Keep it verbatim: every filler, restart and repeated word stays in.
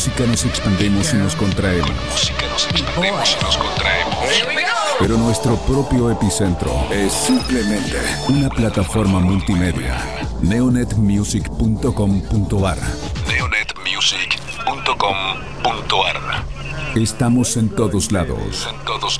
música nos expandemos y nos contraemos. Música nos expandemos y nos contraemos. Pero nuestro propio epicentro es simplemente una plataforma multimedia. neonet music punto com punto a r neonet music punto com punto a r. Estamos en todos lados. En todos